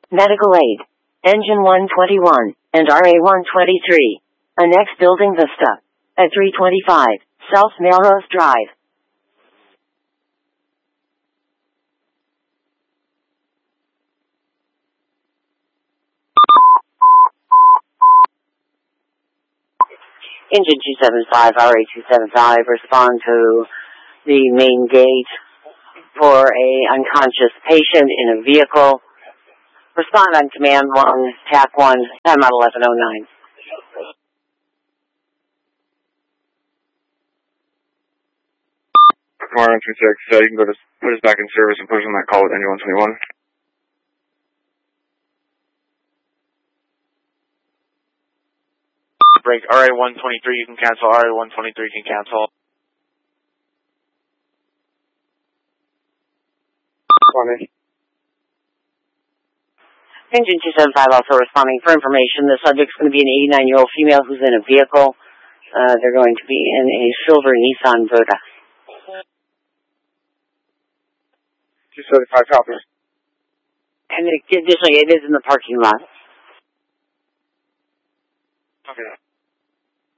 Medical aid. Engine 121 and RA 123. Annex Building Vista. At 325 South Melrose Drive. Engine 275, RA 275, respond to the main gate for a unconscious patient in a vehicle. Respond on command 1, TAC 1, time out 1109. Tomorrow 26, you can go to put us back in service and put us on that call with engine 121. Break RA 123, you can cancel. RA 123 can cancel. Engine 275 also responding for information. The subject's going to be an 89-year-old female who's in a vehicle. They're going to be in a silver Nissan Verta. 275 copies. And additionally, it is in the parking lot. Okay.